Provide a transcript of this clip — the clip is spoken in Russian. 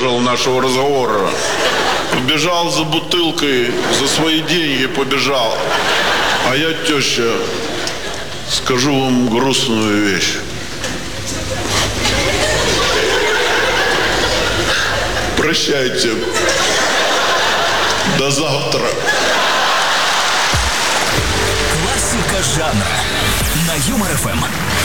выдержал нашего разговора. Побежал за бутылкой, за свои деньги побежал. А я, теща, скажу вам грустную вещь. Прощайте. До завтра. Классика жанра на Юмор ФМ.